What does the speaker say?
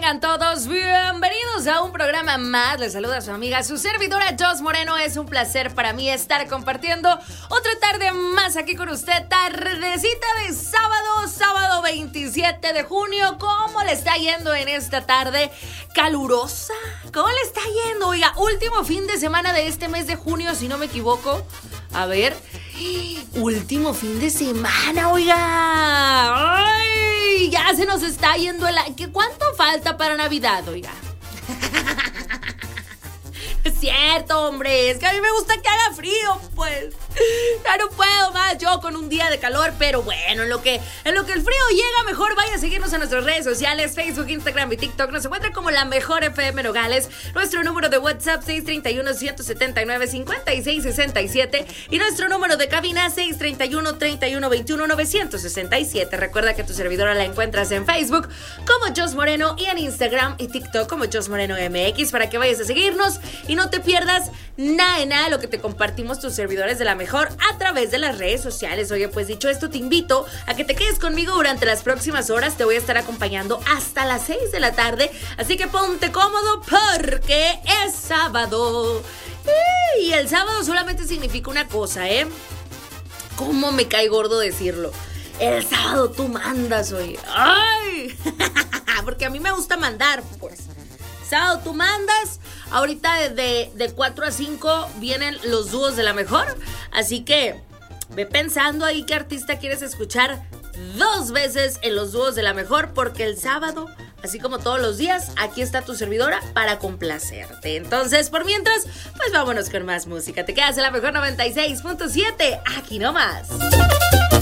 tengan todos bienvenidos a un programa más. Les saluda su amiga, su servidora Jos Moreno. Es un placer para mí estar compartiendo otra tarde más aquí con usted. Tardecita de sábado 27 de junio. ¿Cómo le está yendo en esta tarde calurosa? ¿Cómo le está yendo? Oiga, último fin de semana de este mes de junio, si no me equivoco. A ver, último fin de semana, oiga. ¡Ay! Ya se nos está yendo el... ¿Cuánto falta para Navidad, oiga? Es cierto, hombre, es que a mí me gusta que haga frío, pues. Ya no puedo más yo con un día de calor, pero bueno, en lo que el frío llega, mejor vaya a seguirnos en nuestras redes sociales, Facebook, Instagram y TikTok. Nos encuentra como La Mejor FM Nogales. Nuestro número de WhatsApp 631-179-5667 y nuestro número de cabina 631-3121-967. Recuerda que tu servidora la encuentras en Facebook como Jos Moreno y en Instagram y TikTok como Jos Moreno MX para que vayas a seguirnos y no te pierdas nada de lo que te compartimos tus servidores de La Mejor a través de las redes sociales. Oye, pues dicho esto, te invito a que te quedes conmigo durante las próximas horas. Te voy a estar acompañando hasta las 6 de la tarde, así que ponte cómodo porque es sábado. Y el sábado solamente significa una cosa, ¿eh? ¿Cómo me cae gordo decirlo? El sábado tú mandas, oye. ¡Ay! Porque a mí me gusta mandar, pues. Sábado tú mandas. Ahorita de 4 a 5 vienen los dúos de La Mejor. Así que ve pensando ahí qué artista quieres escuchar 2 veces en los dúos de La Mejor. Porque el sábado, así como todos los días, aquí está tu servidora para complacerte. Entonces, por mientras, pues vámonos con más música. Te quedas en La Mejor 96.7. Aquí nomás.